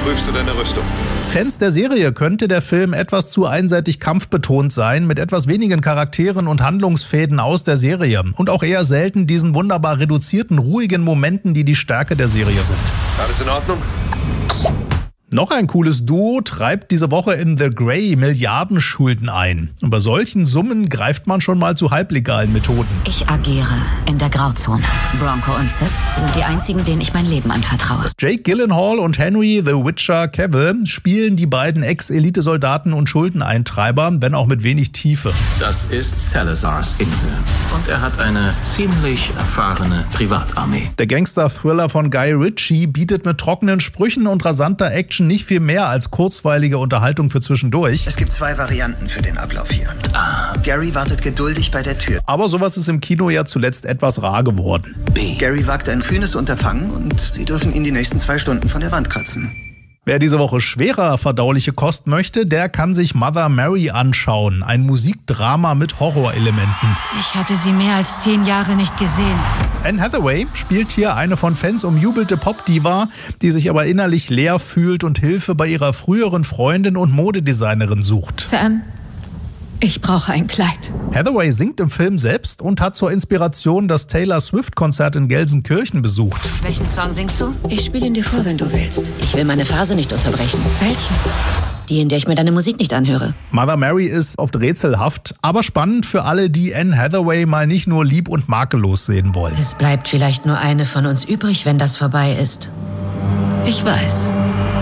prüfst du deine Rüstung. Fans der Serie könnte der Film etwas zu einseitig kampfbetont sein, mit etwas wenigen Charakteren und Handlungsfäden aus der Serie. Und auch eher selten diesen wunderbar reduzierten, ruhigen Momenten, die die Stärke der Serie sind. Alles in Ordnung? Noch ein cooles Duo treibt diese Woche in The Grey Milliardenschulden ein. Und bei solchen Summen greift man schon mal zu halblegalen Methoden. Ich agiere in der Grauzone. Bronco und Sid sind die einzigen, denen ich mein Leben anvertraue. Jake Gyllenhaal und Henry The Witcher Cavill spielen die beiden Ex-Elitesoldaten und Schuldeneintreiber, wenn auch mit wenig Tiefe. Das ist Salazars Insel. Und er hat eine ziemlich erfahrene Privatarmee. Der Gangster-Thriller von Guy Ritchie bietet mit trockenen Sprüchen und rasanter Action nicht viel mehr als kurzweilige Unterhaltung für zwischendurch. Es gibt 2 Varianten für den Ablauf hier. Gary wartet geduldig bei der Tür. Aber sowas ist im Kino ja zuletzt etwas rar geworden. Gary wagt ein kühnes Unterfangen und Sie dürfen ihn die nächsten 2 Stunden von der Wand kratzen. Wer diese Woche schwerer verdauliche Kost möchte, der kann sich Mother Mary anschauen. Ein Musikdrama mit Horrorelementen. Ich hatte sie mehr als 10 Jahre nicht gesehen. Anne Hathaway spielt hier eine von Fans umjubelte Popdiva, die sich aber innerlich leer fühlt und Hilfe bei ihrer früheren Freundin und Modedesignerin sucht. Sam, ich brauche ein Kleid. Hathaway singt im Film selbst und hat zur Inspiration das Taylor Swift-Konzert in Gelsenkirchen besucht. Welchen Song singst du? Ich spiele ihn dir vor, wenn du willst. Ich will meine Phase nicht unterbrechen. Welchen? Die, in der ich mir deine Musik nicht anhöre. Mother Mary ist oft rätselhaft, aber spannend für alle, die Anne Hathaway mal nicht nur lieb und makellos sehen wollen. Es bleibt vielleicht nur eine von uns übrig, wenn das vorbei ist. Ich weiß.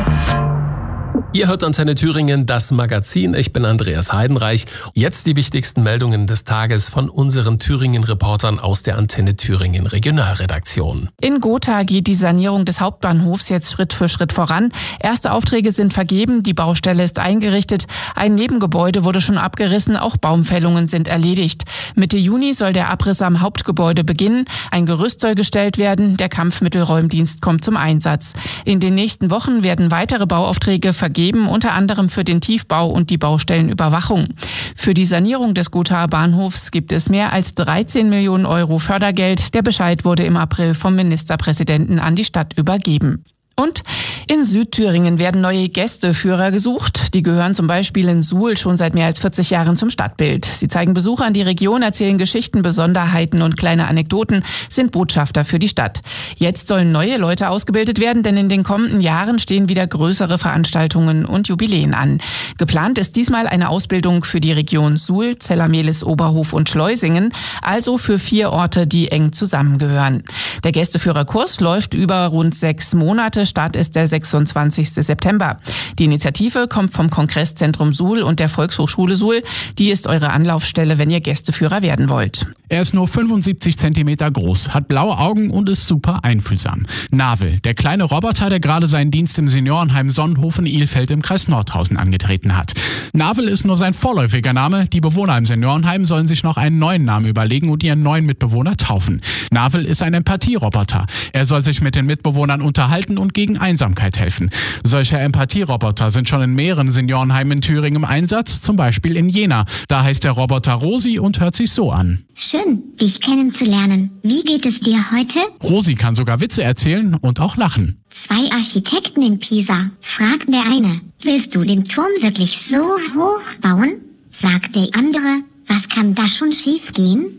Ihr hört Antenne Thüringen, das Magazin. Ich bin Andreas Heidenreich. Jetzt die wichtigsten Meldungen des Tages von unseren Thüringen-Reportern aus der Antenne Thüringen Regionalredaktion. In Gotha geht die Sanierung des Hauptbahnhofs jetzt Schritt für Schritt voran. Erste Aufträge sind vergeben, die Baustelle ist eingerichtet. Ein Nebengebäude wurde schon abgerissen, auch Baumfällungen sind erledigt. Mitte Juni soll der Abriss am Hauptgebäude beginnen. Ein Gerüst soll gestellt werden, der Kampfmittelräumdienst kommt zum Einsatz. In den nächsten Wochen werden weitere Bauaufträge vergeben, unter anderem für den Tiefbau und die Baustellenüberwachung. Für die Sanierung des Gothaer Bahnhofs gibt es mehr als 13 Millionen Euro Fördergeld. Der Bescheid wurde im April vom Ministerpräsidenten an die Stadt übergeben. Und in Südthüringen werden neue Gästeführer gesucht. Die gehören zum Beispiel in Suhl schon seit mehr als 40 Jahren zum Stadtbild. Sie zeigen Besuchern die Region, erzählen Geschichten, Besonderheiten und kleine Anekdoten, sind Botschafter für die Stadt. Jetzt sollen neue Leute ausgebildet werden, denn in den kommenden Jahren stehen wieder größere Veranstaltungen und Jubiläen an. Geplant ist diesmal eine Ausbildung für die Region Suhl, Zellermehlis, Oberhof und Schleusingen, also für 4 Orte, die eng zusammengehören. Der Gästeführerkurs läuft über rund 6 Monate. Start ist der 26. September. Die Initiative kommt vom Kongresszentrum Suhl und der Volkshochschule Suhl. Die ist eure Anlaufstelle, wenn ihr Gästeführer werden wollt. Er ist nur 75 Zentimeter groß, hat blaue Augen und ist super einfühlsam. Navel, der kleine Roboter, der gerade seinen Dienst im Seniorenheim Sonnenhofen-Ilfeld im Kreis Nordhausen angetreten hat. Navel ist nur sein vorläufiger Name. Die Bewohner im Seniorenheim sollen sich noch einen neuen Namen überlegen und ihren neuen Mitbewohner taufen. Navel ist ein Empathieroboter. Er soll sich mit den Mitbewohnern unterhalten und gegen Einsamkeit helfen. Solche Empathieroboter sind schon in mehreren Seniorenheimen in Thüringen im Einsatz, zum Beispiel in Jena. Da heißt der Roboter Rosi und hört sich so an. Schön, dich kennenzulernen. Wie geht es dir heute? Rosi kann sogar Witze erzählen und auch lachen. 2 Architekten in Pisa. Fragt der eine, willst du den Turm wirklich so hoch bauen? Sagt der andere, was kann da schon schief gehen?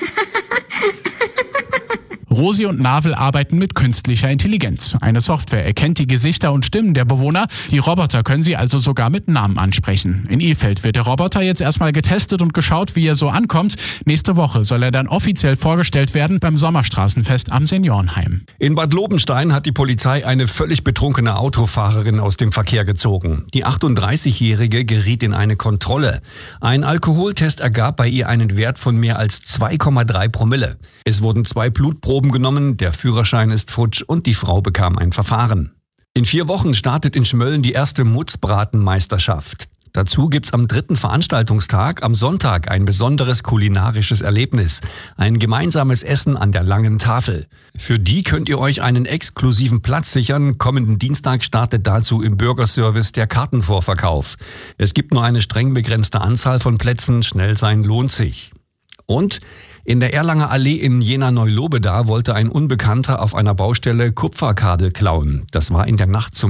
Rosi und Navel arbeiten mit künstlicher Intelligenz. Eine Software erkennt die Gesichter und Stimmen der Bewohner. Die Roboter können sie also sogar mit Namen ansprechen. In Ilfeld wird der Roboter jetzt erstmal getestet und geschaut, wie er so ankommt. Nächste Woche soll er dann offiziell vorgestellt werden beim Sommerstraßenfest am Seniorenheim. In Bad Lobenstein hat die Polizei eine völlig betrunkene Autofahrerin aus dem Verkehr gezogen. Die 38-Jährige geriet in eine Kontrolle. Ein Alkoholtest ergab bei ihr einen Wert von mehr als 2,3 Promille. Es wurden 2 Blutproben genommen, der Führerschein ist futsch und die Frau bekam ein Verfahren. In 4 Wochen startet in Schmölln die erste Mutzbratenmeisterschaft. Dazu gibt's am 3. Veranstaltungstag am Sonntag ein besonderes kulinarisches Erlebnis. Ein gemeinsames Essen an der langen Tafel. Für die könnt ihr euch einen exklusiven Platz sichern. Kommenden Dienstag startet dazu im Bürgerservice der Kartenvorverkauf. Es gibt nur eine streng begrenzte Anzahl von Plätzen. Schnell sein lohnt sich. Und in der Erlanger Allee in Jena-Neulobeda wollte ein Unbekannter auf einer Baustelle Kupferkabel klauen. Das war in der Nacht zum